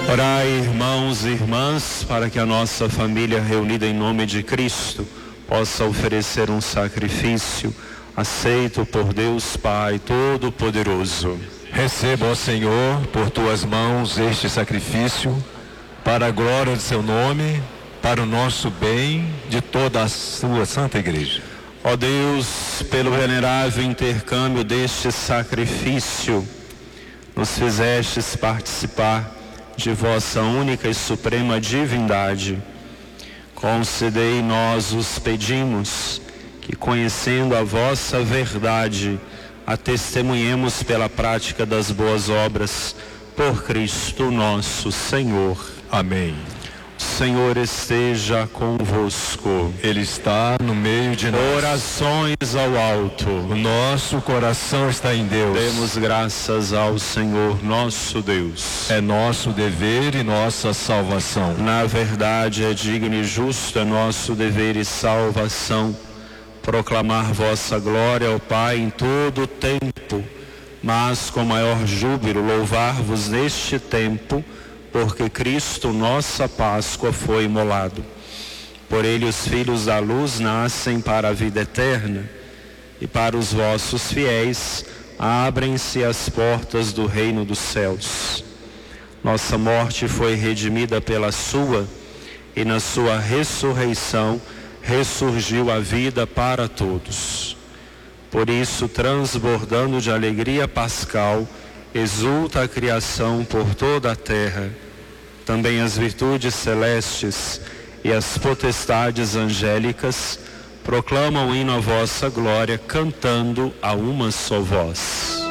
Orai, irmãos e irmãs, para que a nossa família reunida em nome de Cristo possa oferecer um sacrifício aceito por Deus Pai Todo-Poderoso. Receba, ó Senhor, por tuas mãos este sacrifício, para a glória de seu nome, para o nosso bem, de toda a sua Santa Igreja. Ó Deus, pelo venerável intercâmbio deste sacrifício, nos fizestes participar de vossa única e suprema divindade. Concedei, nós os pedimos, que conhecendo a vossa verdade, a testemunhemos pela prática das boas obras, por Cristo nosso Senhor. Amém. O Senhor esteja convosco. Ele está no meio de nós. Orações ao alto. O nosso coração está em Deus. Demos graças ao Senhor nosso Deus. É nosso dever e nossa salvação. Na verdade, é digno e justo, é nosso dever e salvação proclamar vossa glória, ó Pai, em todo o tempo, mas com maior júbilo louvar-vos neste tempo, porque Cristo, nossa Páscoa, foi imolado. Por ele os filhos da luz nascem para a vida eterna, e para os vossos fiéis abrem-se as portas do reino dos céus. Nossa morte foi redimida pela sua, e na sua ressurreição ressurgiu a vida para todos. Por isso, transbordando de alegria pascal, exulta a criação por toda a terra. Também as virtudes celestes e as potestades angélicas proclamam o hino à vossa glória, cantando a uma só voz.